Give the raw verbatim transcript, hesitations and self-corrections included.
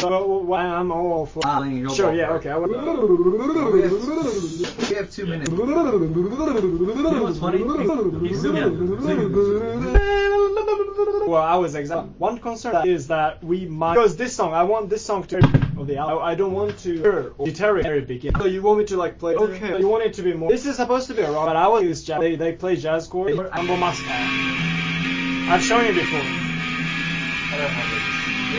well, well, I'm all for. Ah, then you go Sure, ball yeah, first. okay. I will. We have, we have two minutes. You know what's funny? He's Well, I was exactly. One concern is that we might, because this song, I want this song to of the album. I don't want to hear or deteriorate very beginning. So you want me to like play? Okay. So you want it to be more. This is supposed to be a rock, but I will use jazz. They they play jazz chords. Ambo Master. I've shown you before. I don't have it.